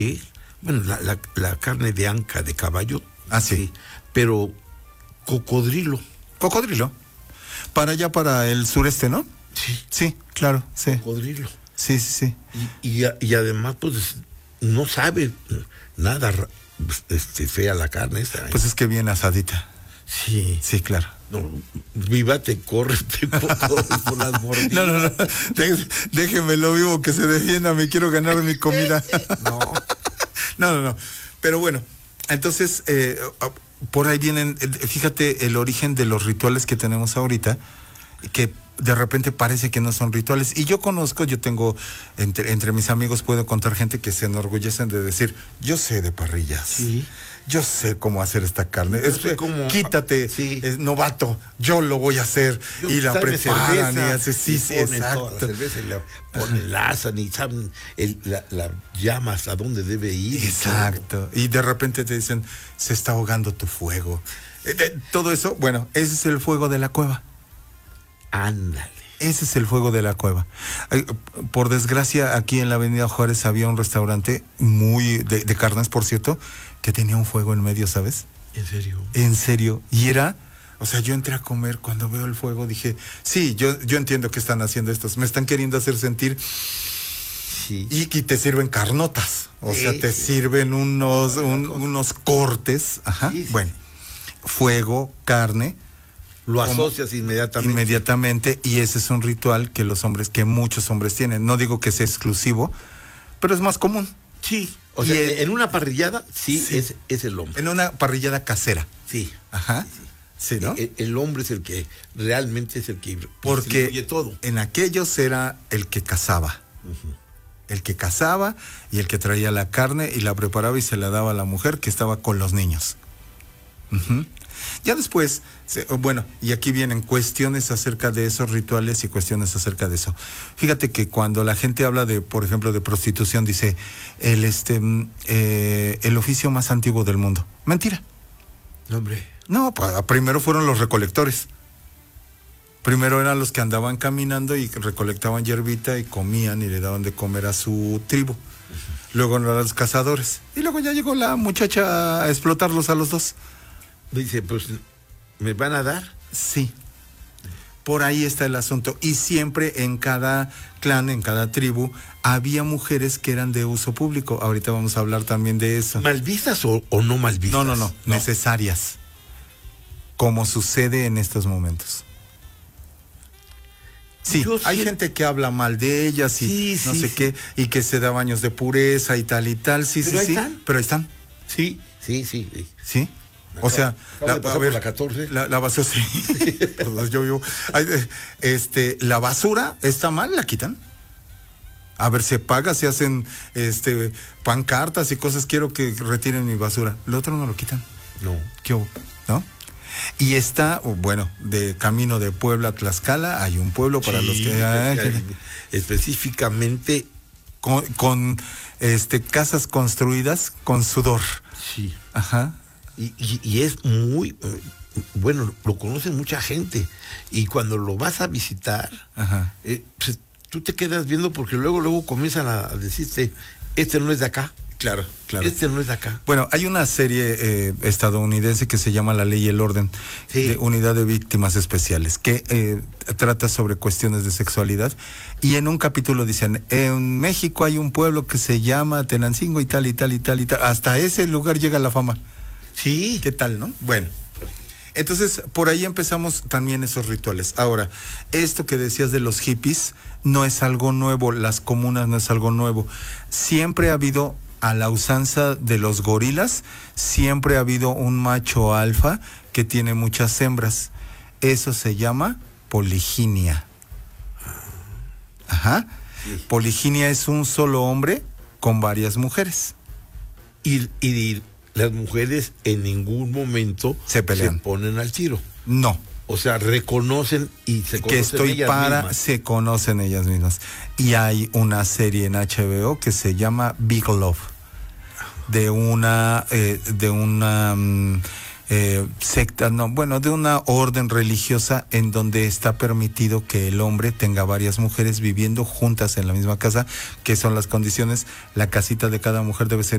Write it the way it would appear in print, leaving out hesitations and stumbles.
Sí. Bueno, la carne de anca de caballo. Ah, sí. Pero cocodrilo. Cocodrilo. Para allá, para el sureste, ¿no? Sí. Sí, claro, sí. Cocodrilo. Sí, sí, sí. Y además, pues, no sabe nada fea la carne esta. Pues es que bien asadita. Sí. Sí, claro. No, viva, te corre por las mordidas. No. Déjemelo vivo, que se defienda, me quiero ganar mi comida. No. Pero bueno, entonces, por ahí vienen, fíjate el origen de los rituales que tenemos ahorita, que de repente parece que no son rituales. Y yo tengo, entre mis amigos puedo contar gente que se enorgullecen de decir, yo sé de parrillas. Sí. Yo sé cómo hacer esta carne. Quítate, sí. Novato, yo lo voy a hacer. Y la preparan cerveza, y hace, sí, exacto. Toda la cerveza y la ponen, la asan y saben la llama hasta dónde debe ir. Exacto. Y de repente te dicen, se está ahogando tu fuego. Todo eso, bueno, ese es el fuego de la cueva. Ándale. Ese es el fuego de la cueva. Por desgracia, aquí en la Avenida Juárez había un restaurante de carnes, por cierto, que tenía un fuego en medio, ¿sabes? ¿En serio? En serio. Y era, o sea, yo entré a comer, cuando veo el fuego dije, sí, yo entiendo que están haciendo estos, me están queriendo hacer sentir. Sí. Y te sirven carnotas, o sea, te sirven unos cortes. Ajá. Sí. Bueno, fuego, carne. Lo asocias inmediatamente, y ese es un ritual que muchos hombres tienen. No digo que sea exclusivo, pero es más común. Sí. O sea, en una parrillada, sí. Es el hombre. En una parrillada casera. Sí. Ajá. Sí, ¿no? El hombre es el que realmente es el que porque todo. En aquellos era el que cazaba. Uh-huh. El que cazaba y el que traía la carne y la preparaba y se la daba a la mujer que estaba con los niños. Uh-huh. Ya después, bueno, y aquí vienen cuestiones acerca de esos rituales y cuestiones acerca de eso. Fíjate que cuando la gente habla de, por ejemplo, de prostitución, dice el oficio más antiguo del mundo. Mentira. Hombre. No, primero fueron los recolectores. Primero eran los que andaban caminando y recolectaban hierbita y comían y le daban de comer a su tribu. Luego eran los cazadores. Y luego ya llegó la muchacha a explotarlos a los dos. Dice, pues, ¿me van a dar? Sí. Por ahí está el asunto. Y siempre en cada clan, en cada tribu, había mujeres que eran de uso público. Ahorita vamos a hablar también de eso. ¿Mal vistas o no mal vistas? No. Necesarias. Como sucede en estos momentos. Sí, hay gente que habla mal de ellas y no sé qué, y que se da baños de pureza y tal, sí. Pero ahí están. Sí. ¿Sí? O sea, la 14. La basura, sí. La basura está mal, la quitan. A ver, se paga, se hacen pancartas y cosas, quiero que retiren mi basura. Lo otro no lo quitan. No. ¿Qué hubo? ¿No? Y está, bueno, de camino de Puebla a Tlaxcala, hay un pueblo para los que... específicamente con casas construidas con sudor. Sí. Ajá. Y es muy, bueno, lo conoce mucha gente. Y cuando lo vas a visitar, pues, tú te quedas viendo porque luego comienzan a decirte, este no es de acá. Claro. Este no es de acá. Bueno, hay una serie estadounidense que se llama La Ley y el Orden, de Unidad de Víctimas Especiales, que trata sobre cuestiones de sexualidad. Y en un capítulo dicen, en México hay un pueblo que se llama Tenancingo y tal. Hasta ese lugar llega la fama. Sí. ¿Qué tal, no? Bueno. Entonces, por ahí empezamos también esos rituales. Ahora, esto que decías de los hippies no es algo nuevo, las comunas no es algo nuevo. Siempre ha habido, a la usanza de los gorilas, siempre ha habido un macho alfa que tiene muchas hembras. Eso se llama poliginia. Ajá. Sí. Poliginia es un solo hombre con varias mujeres. Y las mujeres en ningún momento se pelean, se ponen al tiro. No. O sea, reconocen y se conocen se conocen ellas mismas. Y hay una serie en HBO que se llama Big Love, de una secta, de una orden religiosa en donde está permitido que el hombre tenga varias mujeres viviendo juntas en la misma casa, que son las condiciones. La casita de cada mujer debe ser